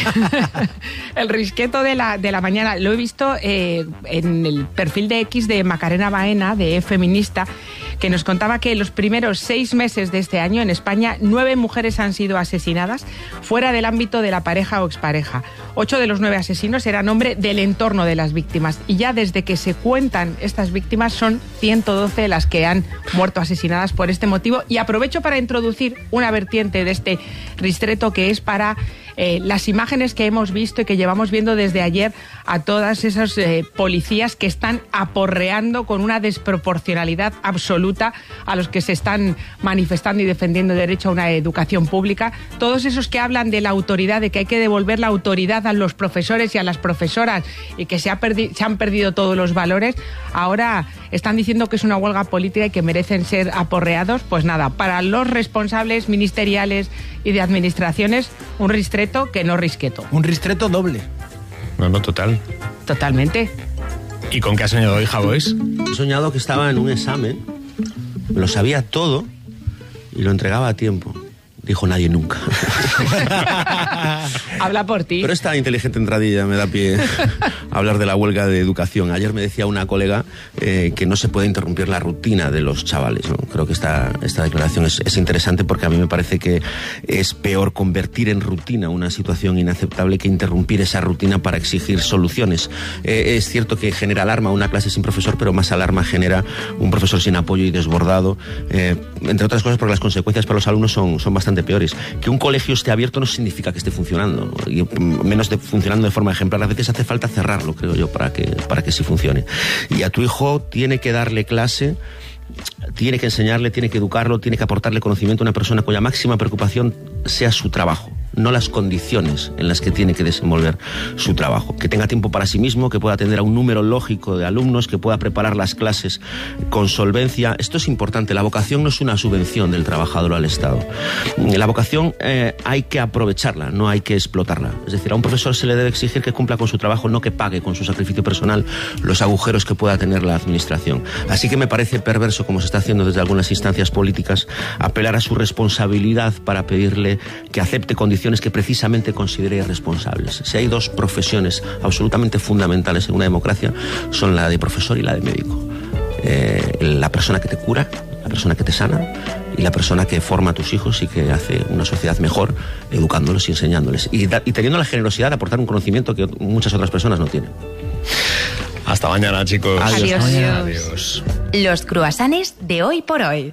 risqueto de la mañana, lo he visto en el perfil de X de Macarena Baena, de Feminista, que nos contaba que en los primeros 6 meses de este año en España 9 mujeres han sido asesinadas fuera del ámbito de la pareja o expareja. 8 de los 9 asesinos eran hombres del entorno de las víctimas y ya desde que se cuentan estas víctimas son 112 las que han muerto asesinadas por este motivo. Y aprovecho para introducir una vertiente de este ristreto que es para las imágenes que hemos visto y que llevamos viendo desde ayer a todas esas policías que están aporreando con una desproporcionalidad absoluta a los que se están manifestando y defendiendo el derecho a una educación pública. Todos esos que hablan de la autoridad, de que hay que devolver la autoridad a los profesores y a las profesoras y que se han perdido todos los valores, ahora están diciendo que es una huelga política y que merecen ser aporreados. Pues nada, para los responsables ministeriales y de administraciones, un ristreto que no risqueto. Un ristreto doble. No, total. Totalmente. ¿Y con qué has soñado hoy, Javois? He soñado que estaba en un examen, me lo sabía todo y lo entregaba a tiempo. Dijo nadie nunca. Habla por ti. Pero esta inteligente entradilla me da pie a hablar de la huelga de educación. Ayer me decía una colega que no se puede interrumpir la rutina de los chavales, ¿no? Creo que esta declaración es interesante porque a mí me parece que es peor convertir en rutina una situación inaceptable que interrumpir esa rutina para exigir soluciones. Es cierto que genera alarma una clase sin profesor, pero más alarma genera un profesor sin apoyo y desbordado, entre otras cosas porque las consecuencias para los alumnos son bastante peores. Que un colegio esté abierto no significa que esté funcionando, ¿no? Y menos funcionando de forma ejemplar. A veces hace falta cerrarlo, creo yo, para que sí funcione. Y a tu hijo tiene que darle clase, tiene que enseñarle, tiene que educarlo, tiene que aportarle conocimiento a una persona cuya máxima preocupación sea su trabajo, no las condiciones en las que tiene que desenvolver su trabajo. Que tenga tiempo para sí mismo, que pueda atender a un número lógico de alumnos, que pueda preparar las clases con solvencia. Esto es importante. La vocación no es una subvención del trabajador al Estado. La vocación hay que aprovecharla, no hay que explotarla. Es decir, a un profesor se le debe exigir que cumpla con su trabajo, no que pague con su sacrificio personal los agujeros que pueda tener la administración. Así que me parece perverso, como se está haciendo desde algunas instancias políticas, apelar a su responsabilidad para pedirle que acepte condiciones que precisamente considere irresponsables. Si hay 2 profesiones absolutamente fundamentales en una democracia, son la de profesor y la de médico. La persona que te cura, la persona que te sana y la persona que forma a tus hijos y que hace una sociedad mejor educándolos y enseñándoles. Y teniendo la generosidad de aportar un conocimiento que muchas otras personas no tienen. Hasta mañana, chicos. Adiós. Adiós. Los cruasanes de hoy por hoy.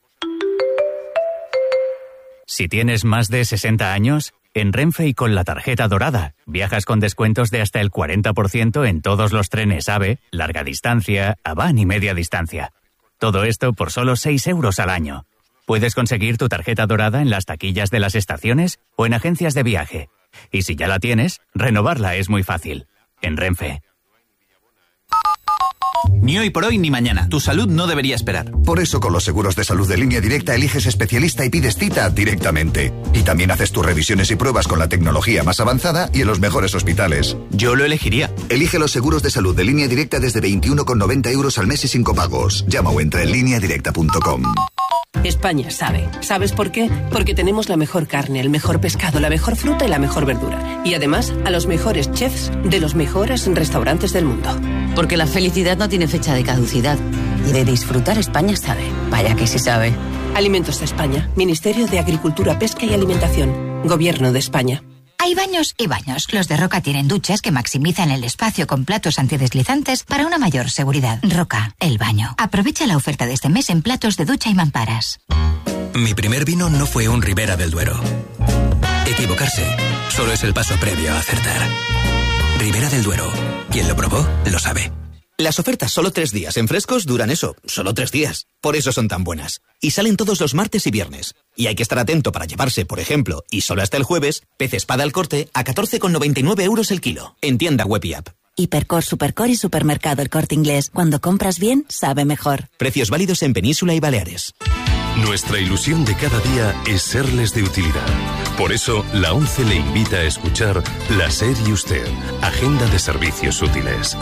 Si tienes más de 60 años, en Renfe y con la tarjeta dorada, viajas con descuentos de hasta el 40% en todos los trenes AVE, larga distancia, AVAN y media distancia. Todo esto por solo 6 euros al año. Puedes conseguir tu tarjeta dorada en las taquillas de las estaciones o en agencias de viaje. Y si ya la tienes, renovarla es muy fácil. En Renfe. Ni hoy por hoy ni mañana. Tu salud no debería esperar. Por eso con los seguros de salud de Línea Directa eliges especialista y pides cita directamente. Y también haces tus revisiones y pruebas con la tecnología más avanzada y en los mejores hospitales. Yo lo elegiría. Elige los seguros de salud de Línea Directa desde 21,90 € al mes y sin copagos. Llama o entra en lineadirecta.com. España sabe. ¿Sabes por qué? Porque tenemos la mejor carne, el mejor pescado, la mejor fruta y la mejor verdura. Y además, a los mejores chefs de los mejores restaurantes del mundo. Porque la felicidad no tiene fecha de caducidad. Y de disfrutar España sabe. Vaya que sí sabe. Alimentos de España. Ministerio de Agricultura, Pesca y Alimentación. Gobierno de España. Hay baños y baños. Los de Roca tienen duchas que maximizan el espacio con platos antideslizantes para una mayor seguridad. Roca, el baño. Aprovecha la oferta de este mes en platos de ducha y mamparas. Mi primer vino no fue un Ribera del Duero. Equivocarse solo es el paso previo a acertar. Ribera del Duero. Quien lo probó, lo sabe. Las ofertas solo 3 días en Frescos duran eso, solo 3 días. Por eso son tan buenas. Y salen todos los martes y viernes. Y hay que estar atento para llevarse, por ejemplo, y solo hasta el jueves, pez espada al corte a 14,99 € el kilo. En tienda web y app. Hipercor, Supercor y Supermercado El Corte Inglés. Cuando compras bien, sabe mejor. Precios válidos en Península y Baleares. Nuestra ilusión de cada día es serles de utilidad. Por eso, la ONCE le invita a escuchar La SER y Usted, Agenda de Servicios Útiles.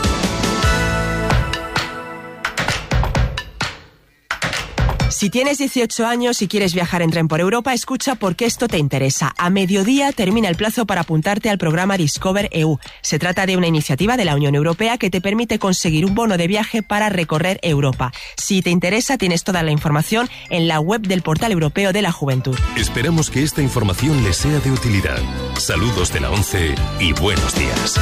Si tienes 18 años y quieres viajar en tren por Europa, escucha porque esto te interesa. A mediodía termina el plazo para apuntarte al programa Discover EU. Se trata de una iniciativa de la Unión Europea que te permite conseguir un bono de viaje para recorrer Europa. Si te interesa, tienes toda la información en la web del Portal Europeo de la Juventud. Esperamos que esta información les sea de utilidad. Saludos de la ONCE y buenos días.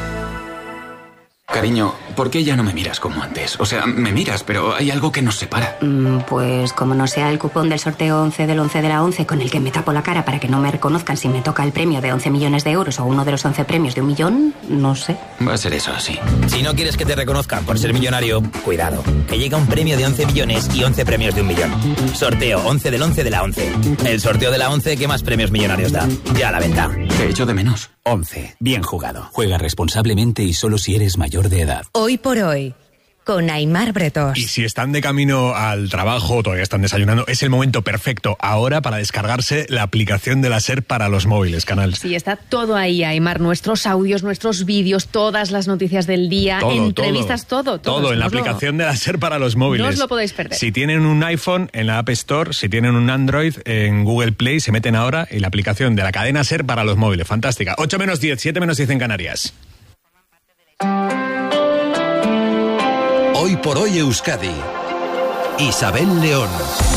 Cariño, ¿por qué ya no me miras como antes? O sea, me miras, pero hay algo que nos separa. Pues como no sea el cupón del sorteo 11 del 11 de la 11 con el que me tapo la cara para que no me reconozcan si me toca el premio de 11 millones de euros o uno de los 11 premios de 1 millón, no sé. Va a ser eso así. Si no quieres que te reconozcan por ser millonario, cuidado, que llega un premio de 11 millones y 11 premios de 1 millón. Sorteo 11 del 11 de la 11. El sorteo de la 11 que más premios millonarios da. Ya a la venta. Te echo de menos. 11. Bien jugado. Juega responsablemente y solo si eres mayor de edad. Hoy por hoy, con Aimar Bretos. Y si están de camino al trabajo, todavía están desayunando, es el momento perfecto ahora para descargarse la aplicación de la SER para los móviles, Canal. Sí, está todo ahí, Aimar. Nuestros audios, nuestros vídeos, todas las noticias del día, entrevistas, todo. Todo en la aplicación de la SER para los móviles. No os lo podéis perder. Si tienen un iPhone, en la App Store, si tienen un Android, en Google Play, se meten ahora en la aplicación de la cadena SER para los móviles. Fantástica. 8 menos 10, 7 menos 10 en Canarias. Hoy por hoy Euskadi. Isabel León.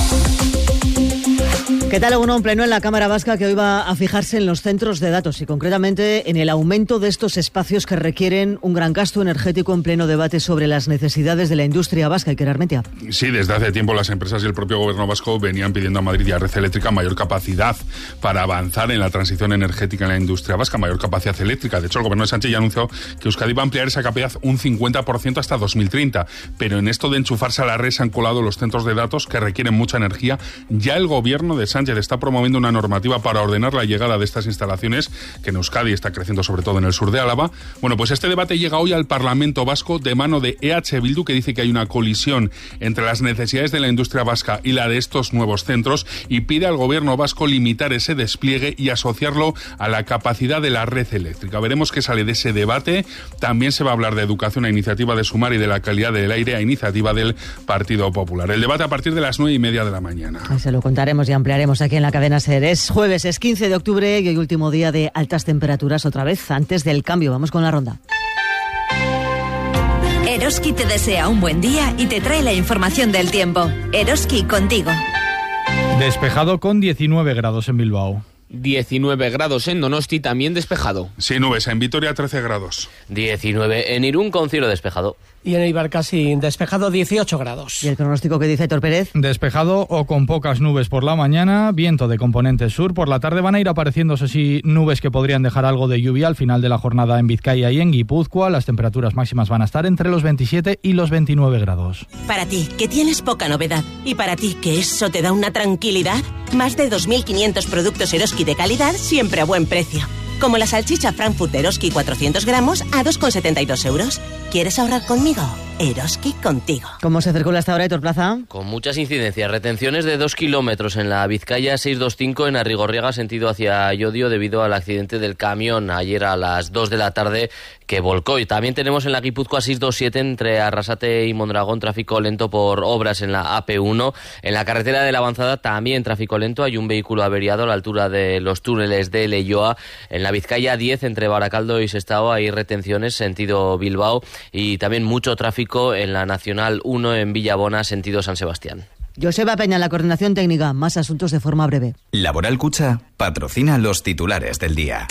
¿Qué tal? Un pleno en la Cámara Vasca que hoy va a fijarse en los centros de datos y concretamente en el aumento de estos espacios que requieren un gran gasto energético en pleno debate sobre las necesidades de la industria vasca. Iker Armentia. Sí, desde hace tiempo las empresas y el propio gobierno vasco venían pidiendo a Madrid y a Red Eléctrica mayor capacidad para avanzar en la transición energética en la industria vasca, mayor capacidad eléctrica. De hecho, el gobierno de Sánchez ya anunció que Euskadi va a ampliar esa capacidad un 50% hasta 2030. Pero en esto de enchufarse a la red se han colado los centros de datos que requieren mucha energía. Ya el gobierno de Sánchez está promoviendo una normativa para ordenar la llegada de estas instalaciones, que en Euskadi está creciendo sobre todo en el sur de Álava. Bueno, pues este debate llega hoy al Parlamento Vasco de mano de EH Bildu, que dice que hay una colisión entre las necesidades de la industria vasca y la de estos nuevos centros, y pide al gobierno vasco limitar ese despliegue y asociarlo a la capacidad de la red eléctrica. Veremos qué sale de ese debate. También se va a hablar de educación a iniciativa de Sumar y de la calidad del aire a iniciativa del Partido Popular. El debate a partir de las 9:30 de la mañana. Se lo contaremos y ampliaremos aquí en la cadena SER. Es jueves, es 15 de octubre y hoy último día de altas temperaturas otra vez antes del cambio. Vamos con la ronda. Eroski te desea un buen día y te trae la información del tiempo. Eroski contigo. Despejado con 19 grados en Bilbao. 19 grados en Donosti, también despejado. Sí, nubes. En Vitoria, 13 grados. 19 en Irún, con cielo despejado. Y en Eibar casi despejado, 18 grados. ¿Y el pronóstico que dice Héctor Pérez? Despejado o con pocas nubes por la mañana, viento de componente sur. Por la tarde van a ir apareciéndose sí nubes que podrían dejar algo de lluvia al final de la jornada en Vizcaya y en Guipúzcoa. Las temperaturas máximas van a estar entre los 27 y los 29 grados. Para ti, que tienes poca novedad, y para ti, que eso te da una tranquilidad, más de 2.500 productos Eroski de calidad, siempre a buen precio. Como la salchicha Frankfurt Eroski 400 gramos a 2,72 euros. ¿Quieres ahorrar conmigo? Eroski contigo. ¿Cómo se circula hasta ahora, Héctor Plaza? Con muchas incidencias. Retenciones de 2 kilómetros en la Vizcaya 625 en Arrigorriaga, sentido hacia Llodio, debido al accidente del camión ayer a las 2 de la tarde que volcó. Y también tenemos en la Guipúzcoa 627 entre Arrasate y Mondragón tráfico lento por obras en la AP1. En la carretera de la Avanzada también tráfico lento. Hay un vehículo averiado a la altura de los túneles de Leioa. En la Vizcaya 10 entre Baracaldo y Sestao hay retenciones sentido Bilbao y también mucho tráfico en la Nacional 1 en Villabona, sentido San Sebastián. Joseba Peña, la coordinación técnica. Más asuntos de forma breve. Laboral Cucha patrocina los titulares del día.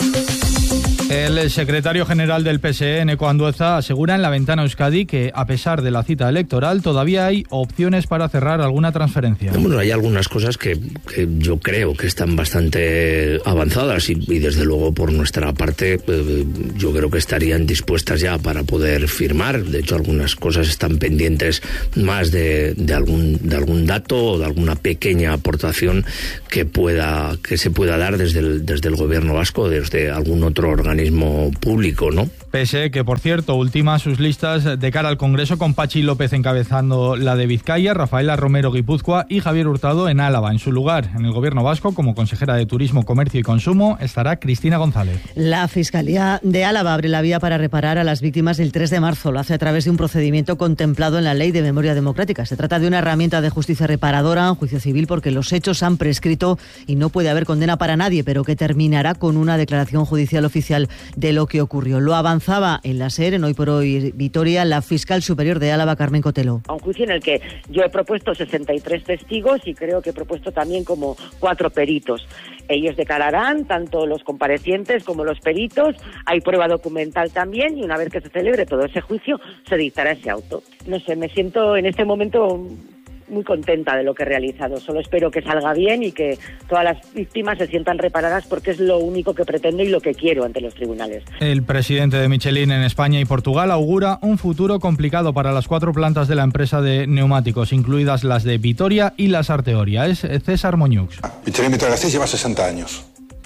El secretario general del PSE, Eneko Andueza, asegura en La Ventana Euskadi que, a pesar de la cita electoral, todavía hay opciones para cerrar alguna transferencia. Bueno, hay algunas cosas que yo creo que están bastante avanzadas y desde luego por nuestra parte yo creo que estarían dispuestas ya para poder firmar. De hecho, algunas cosas están pendientes más de algún dato o de alguna pequeña aportación que se pueda dar desde el gobierno vasco, desde algún otro organismo público, ¿no? PSE, que por cierto ultima sus listas de cara al Congreso con Pachi López encabezando la de Vizcaya, Rafaela Romero Guipúzcoa y Javier Hurtado en Álava. En su lugar, en el Gobierno vasco, como consejera de Turismo, Comercio y Consumo, estará Cristina González. La Fiscalía de Álava abre la vía para reparar a las víctimas del 3 de marzo. Lo hace a través de un procedimiento contemplado en la Ley de Memoria Democrática. Se trata de una herramienta de justicia reparadora, un juicio civil, porque los hechos han prescrito y no puede haber condena para nadie, pero que terminará con una declaración judicial oficial de lo que ocurrió. Lo avanzaba en la SER, en Hoy por Hoy Vitoria, la fiscal superior de Álava, Carmen Cotelo. A un juicio en el que yo he propuesto 63 testigos y creo que he propuesto también como 4 peritos. Ellos declararán, tanto los comparecientes como los peritos, hay prueba documental también y una vez que se celebre todo ese juicio se dictará ese auto. No sé, me siento en este momento muy contenta de lo que he realizado. Solo espero que salga bien y que todas las víctimas se sientan reparadas porque es lo único que pretendo y lo que quiero ante los tribunales. El presidente de Michelin en España y Portugal augura un futuro complicado para las 4 plantas de la empresa de neumáticos, incluidas las de Vitoria y las Arteoria. Es César Moñux. Michelin Vitoria-Gasteiz lleva 60 años.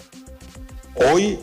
Hoy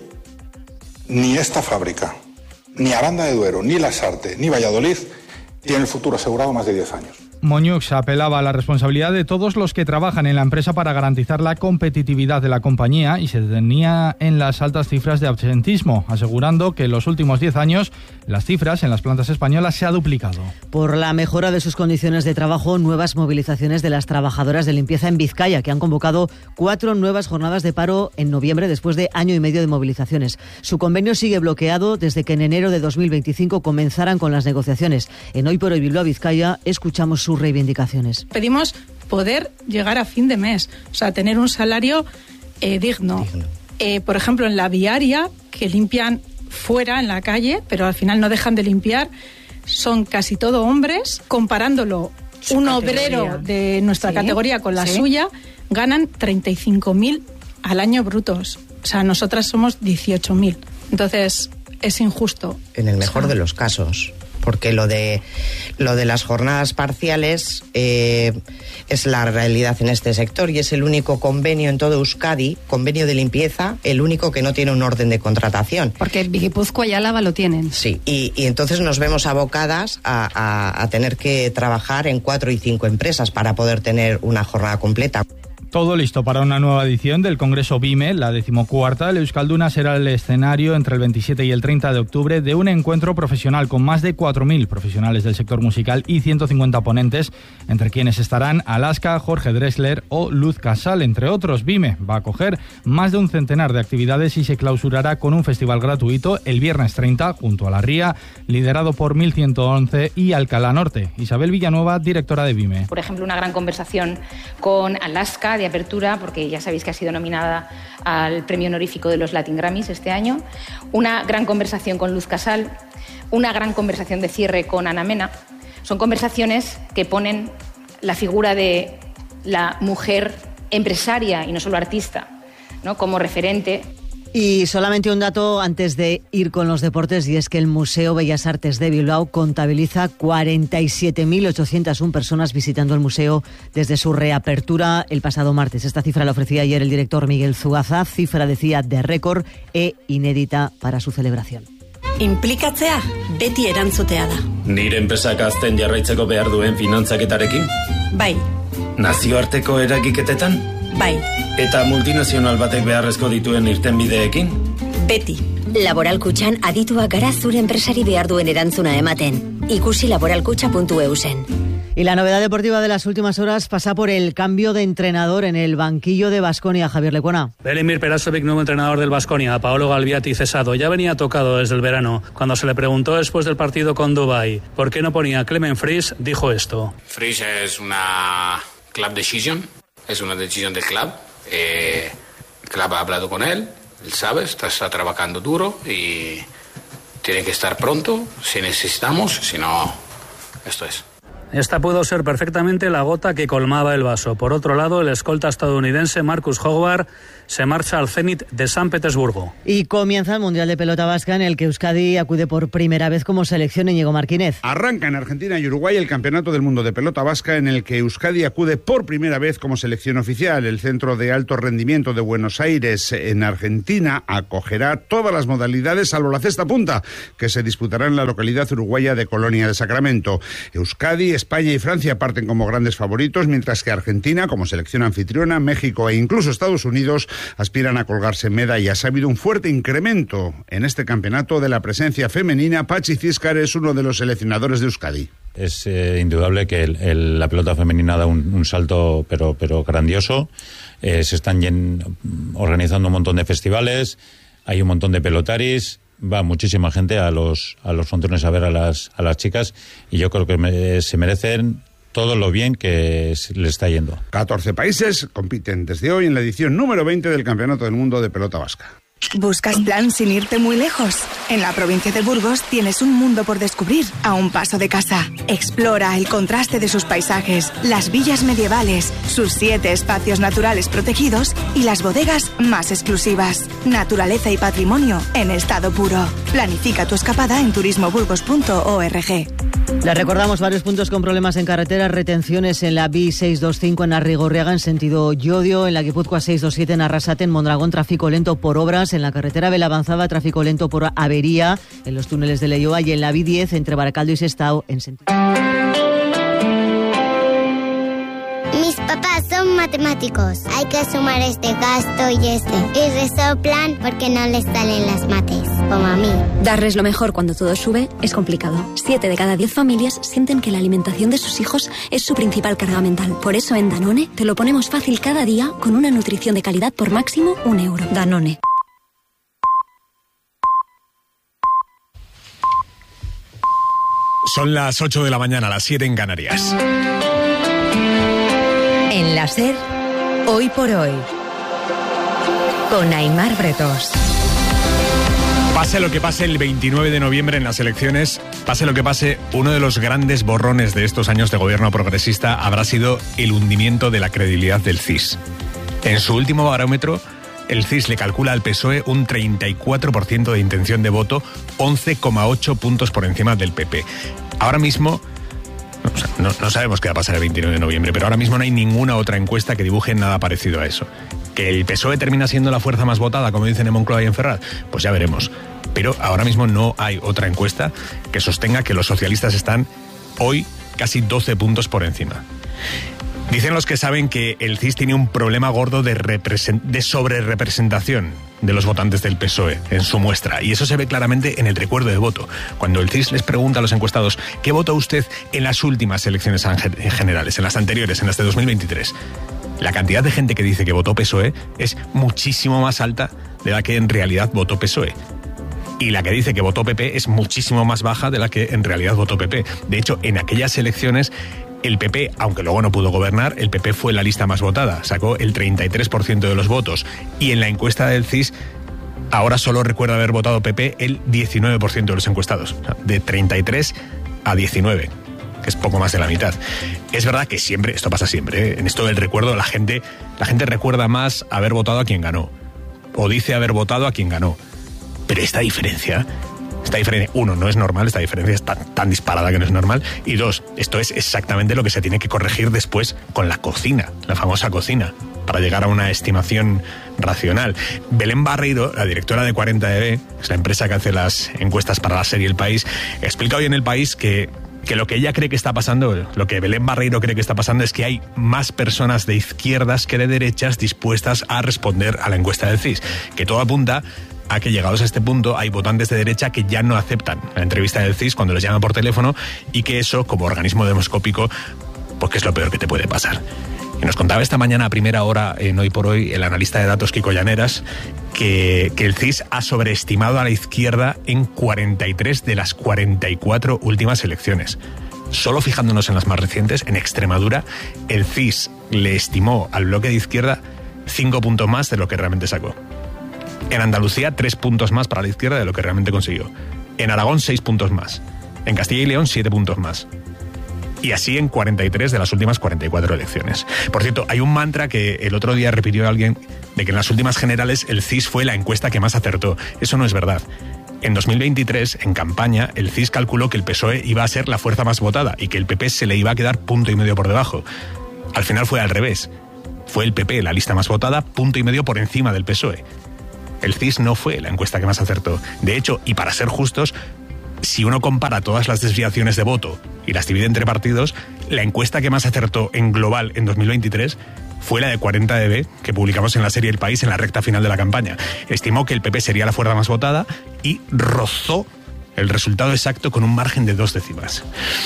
ni esta fábrica, ni Aranda de Duero, ni Las Artes, ni Valladolid tienen el futuro asegurado más de 10 años. Moñux apelaba a la responsabilidad de todos los que trabajan en la empresa para garantizar la competitividad de la compañía y se detenía en las altas cifras de absentismo, asegurando que en los últimos 10 años las cifras en las plantas españolas se ha duplicado. Por la mejora de sus condiciones de trabajo, nuevas movilizaciones de las trabajadoras de limpieza en Vizcaya, que han convocado 4 nuevas jornadas de paro en noviembre después de año y medio de movilizaciones. Su convenio sigue bloqueado desde que en enero de 2025 comenzaran con las negociaciones. En Hoy por Hoy Bilbao Vizcaya escuchamos sus reivindicaciones. Pedimos poder llegar a fin de mes, o sea, tener un salario digno. Por ejemplo, en la viaria, que limpian fuera, en la calle, pero al final no dejan de limpiar, son casi todo hombres. Comparándolo, un obrero de nuestra categoría con la suya, ganan 35.000 al año brutos. O sea, nosotras somos 18.000. Entonces, es injusto. En el mejor de los casos. Porque lo de las jornadas parciales es la realidad en este sector y es el único convenio en todo Euskadi, convenio de limpieza, el único que no tiene un orden de contratación. Porque Guipúzcoa y Álava lo tienen. Sí, y entonces nos vemos abocadas a tener que trabajar en 4 y 5 empresas para poder tener una jornada completa. Todo listo para una nueva edición del Congreso BIME, la 14ª. El Euskalduna será el escenario entre el 27 y el 30 de octubre de un encuentro profesional con más de 4.000 profesionales del sector musical y 150 ponentes, entre quienes estarán Alaska, Jorge Drexler o Luz Casal, entre otros. BIME va a acoger más de un centenar de actividades y se clausurará con un festival gratuito el viernes 30 junto a La Ría, liderado por 1111 y Alcalá Norte. Isabel Villanueva, directora de BIME. Por ejemplo, una gran conversación con Alaska de apertura, porque ya sabéis que ha sido nominada al premio honorífico de los Latin Grammys este año, una gran conversación con Luz Casal, una gran conversación de cierre con Ana Mena. Son conversaciones que ponen la figura de la mujer empresaria y no solo artista, ¿no?, como referente. Y solamente un dato antes de ir con los deportes, y es que el Museo Bellas Artes de Bilbao contabiliza 47.801 personas visitando el museo desde su reapertura el pasado martes. Esta cifra la ofrecía ayer el director Miguel Zugaza, cifra, decía, de récord e inédita para su celebración. Inplikatzea beti erantzutea da. Nire enpresak azten jarraitzeko behar duen finantzaketarekin? Bai. Nazioarteko eragiketetan? Bai. Eta multinazional batek beharrezko dituen irtenbideekin? Beti. Laboral Kutxan adituak gara zure enpresari behar duen erantzuna ematen. Ikusi laboralkutxa.eusen. Y la novedad deportiva de las últimas horas pasa por el cambio de entrenador en el banquillo de Baskonia. Javier Lecuona. Velimir Perasovic, nuevo entrenador del Baskonia. Paolo Galviati cesado. Ya venía tocado desde el verano. Cuando se le preguntó después del partido con Dubái por qué no ponía a Clement Fries, dijo esto. Fries es una club decision, es una decisión del club. El club ha hablado con él sabe, está trabajando duro y tiene que estar pronto si necesitamos, si no, esto es. Esta pudo ser perfectamente la gota que colmaba el vaso. Por otro lado, el escolta estadounidense Marcus Howard se marcha al Zenit de San Petersburgo. Y comienza el Mundial de Pelota Vasca, en el que Euskadi acude por primera vez como selección. Íñigo Martínez. Arranca en Argentina y Uruguay el Campeonato del Mundo de Pelota Vasca, en el que Euskadi acude por primera vez como selección oficial. El Centro de Alto Rendimiento de Buenos Aires, en Argentina, acogerá todas las modalidades salvo la cesta punta, que se disputará en la localidad uruguaya de Colonia de Sacramento. Euskadi, España y Francia parten como grandes favoritos, mientras que Argentina, como selección anfitriona, México e incluso Estados Unidos aspiran a colgarse medallas. Ha habido un fuerte incremento en este campeonato de la presencia femenina. Pachi Císcar es uno de los seleccionadores de Euskadi. Es indudable que la pelota femenina da un salto pero grandioso. Se están organizando un montón de festivales, hay un montón de pelotaris. Va muchísima gente a los frontones a ver a las chicas, y yo creo que se merecen todo lo bien que le está yendo. 14 países compiten desde hoy en la edición número 20 del Campeonato del Mundo de Pelota Vasca. ¿Buscas plan sin irte muy lejos? En la provincia de Burgos tienes un mundo por descubrir a un paso de casa. Explora el contraste de sus paisajes, las villas medievales, sus 7 espacios naturales protegidos y las bodegas más exclusivas. Naturaleza y patrimonio en estado puro. Planifica tu escapada en turismoburgos.org. Les recordamos varios puntos con problemas en carretera, retenciones en la B625 en Arrigorriaga en sentido Llodio, en la Guipúzcoa 627 en Arrasate, en Mondragón tráfico lento por obras, en la carretera Belavanzada tráfico lento por avería, en los túneles de Leioa, y en la B10 entre Baracaldo y Sestao en sentido... Mis papás son matemáticos. Hay que sumar este gasto y este. Y resoplan porque no les salen las mates, como a mí. Darles lo mejor cuando todo sube es complicado. 7 de cada 10 familias sienten que la alimentación de sus hijos es su principal carga mental. Por eso en Danone te lo ponemos fácil cada día con una nutrición de calidad por máximo €1. Danone. Son las 8 de la mañana, las 7 en Canarias. En la SER, Hoy por Hoy, con Aimar Bretos. Pase lo que pase el 29 de noviembre en las elecciones, pase lo que pase, uno de los grandes borrones de estos años de gobierno progresista habrá sido el hundimiento de la credibilidad del CIS. En su último barómetro, el CIS le calcula al PSOE un 34% de intención de voto, 11,8 puntos por encima del PP. Ahora mismo... No sabemos qué va a pasar el 29 de noviembre, pero ahora mismo no hay ninguna otra encuesta que dibuje nada parecido a eso. ¿Que el PSOE termina siendo la fuerza más votada, como dicen en Moncloa y en Ferraz? Pues ya veremos. Pero ahora mismo no hay otra encuesta que sostenga que los socialistas están hoy casi 12 puntos por encima. Dicen los que saben que el CIS tiene un problema gordo de sobrerepresentación de los votantes del PSOE en su muestra, y eso se ve claramente en el recuerdo de voto. Cuando el CIS les pregunta a los encuestados ¿qué votó usted en las últimas elecciones generales, en las anteriores, en las de 2023? La cantidad de gente que dice que votó PSOE es muchísimo más alta de la que en realidad votó PSOE. Y la que dice que votó PP es muchísimo más baja de la que en realidad votó PP. De hecho, en aquellas elecciones, el PP, aunque luego no pudo gobernar, el PP fue la lista más votada, sacó el 33% de los votos, y en la encuesta del CIS ahora solo recuerda haber votado PP el 19% de los encuestados, o sea, de 33 a 19, que es poco más de la mitad. Es verdad que siempre, esto pasa siempre, en esto del recuerdo la gente recuerda más haber votado a quien ganó, o dice haber votado a quien ganó, pero esta diferencia Esta diferencia, uno, no es normal, esta diferencia es tan disparada que no es normal. Y dos, esto es exactamente lo que se tiene que corregir después con la cocina, la famosa cocina, para llegar a una estimación racional. Belén Barreiro, la directora de 40EB, es la empresa que hace las encuestas para la serie El País, explica hoy en El País que lo que ella cree que está pasando, lo que Belén Barreiro cree que está pasando es que hay más personas de izquierdas que de derechas dispuestas a responder a la encuesta del CIS, que todo apunta a que llegados a este punto hay votantes de derecha que ya no aceptan la entrevista del CIS cuando les llama por teléfono y que eso, como organismo demoscópico, pues que es lo peor que te puede pasar. Y nos contaba esta mañana a primera hora en Hoy por Hoy el analista de datos Kiko Llaneras que el CIS ha sobreestimado a la izquierda en 43 de las 44 últimas elecciones. Solo fijándonos en las más recientes, en Extremadura, el CIS le estimó al bloque de izquierda 5 puntos más de lo que realmente sacó. En Andalucía, 3 puntos más para la izquierda de lo que realmente consiguió. En Aragón, 6 puntos más. En Castilla y León, 7 puntos más. Y así en 43 de las últimas 44 elecciones. Por cierto, hay un mantra que el otro día repitió alguien de que en las últimas generales el CIS fue la encuesta que más acertó. Eso no es verdad. En 2023, en campaña, el CIS calculó que el PSOE iba a ser la fuerza más votada y que el PP se le iba a quedar 1,5 puntos por debajo. Al final fue al revés. Fue el PP la lista más votada, 1,5 puntos por encima del PSOE. El CIS no fue la encuesta que más acertó. De hecho, y para ser justos, si uno compara todas las desviaciones de voto y las divide entre partidos, la encuesta que más acertó en global en 2023 fue la de 40EB, que publicamos en la serie El País en la recta final de la campaña. Estimó que el PP sería la fuerza más votada y rozó el resultado exacto con un margen de 2 décimas.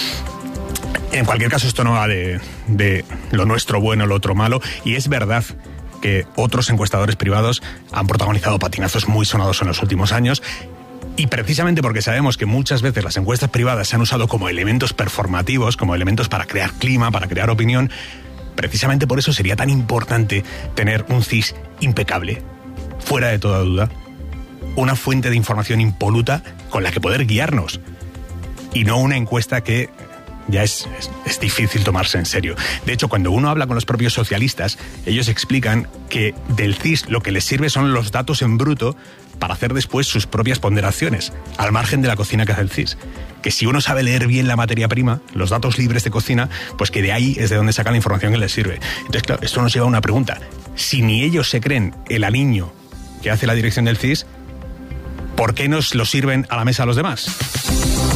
En cualquier caso, esto no va de lo nuestro bueno, lo otro malo, y es verdad que otros encuestadores privados han protagonizado patinazos muy sonados en los últimos años. Y precisamente porque sabemos que muchas veces las encuestas privadas se han usado como elementos performativos, como elementos para crear clima, para crear opinión, precisamente por eso sería tan importante tener un CIS impecable, fuera de toda duda, una fuente de información impoluta con la que poder guiarnos, y no una encuesta que ya es difícil tomarse en serio. De hecho, cuando uno habla con los propios socialistas, ellos explican que del CIS lo que les sirve son los datos en bruto para hacer después sus propias ponderaciones, al margen de la cocina que hace el CIS. Que si uno sabe leer bien la materia prima, los datos libres de cocina, pues que de ahí es de donde sacan la información que les sirve. Entonces, claro, esto nos lleva a una pregunta. Si ni ellos se creen el aliño que hace la dirección del CIS, ¿por qué nos lo sirven a la mesa a los demás?